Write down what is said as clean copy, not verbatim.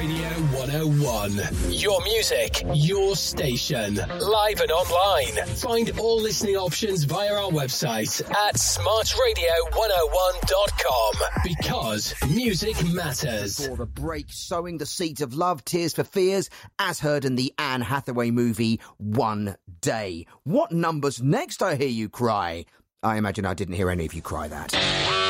Radio 101. Your music, your station. Live and online. Find all listening options via our website at smartradio101.com. Because music matters. For the break, sowing the seeds of love, tears for fears, as heard in the Anne Hathaway movie One Day. What number's next, I hear you cry? I imagine I didn't hear any of you cry that.